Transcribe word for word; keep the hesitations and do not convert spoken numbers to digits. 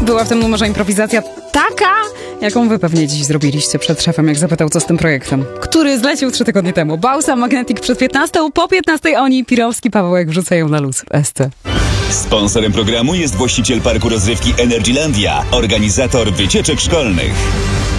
Była w tym numerze improwizacja taka, jaką wy pewnie dziś zrobiliście przed szefem, jak zapytał, co z tym projektem, który zlecił trzy tygodnie temu. Bausa, Magnetic przed piętnastą, po piętnastej oni, Pirowski, Pawełek wrzucają na luz w S C. Sponsorem programu jest właściciel parku rozrywki Energylandia, organizator wycieczek szkolnych.